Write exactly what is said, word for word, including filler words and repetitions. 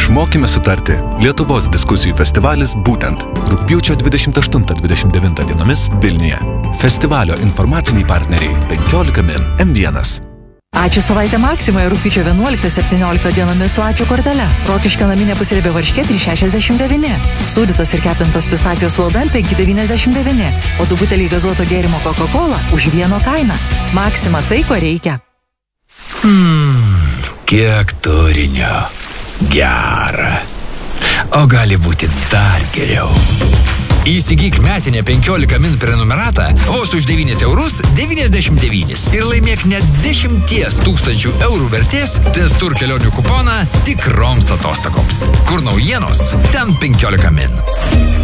Išmokime sutarti. Lietuvos diskusijų festivalis būtent rugpjūčio dvidešimt aštuntą dvidešimt devintą dienomis Vilniuje. Festivalio informaciniai partneriai penkiolika min M vienas. Ačiū savaitę Maksimoje rugpjūčio vienuoliktą septynioliktą dienomis su Ačiū kortele. Rokiškio naminė pusriebė varškė trys šešiasdešimt devyni. Sūdytos ir kepintos pistacijos valdan penki devyniasdešimt devyni. O du buteliai gazuoto gėrimo Coca-Cola už vieno kainą. Maksima tai, ko reikia. Mmm, kiek turinio. Gera. O gali būti dar geriau. Įsigyk metinę penkiolika min prenumeratą vos už devynis eurus devyniasdešimt devynis ir laimėk net dešimties tūkstančių eurų vertės Testur kelionių kuponą tikroms atostogoms. Kur naujienos, ten penkiolika min.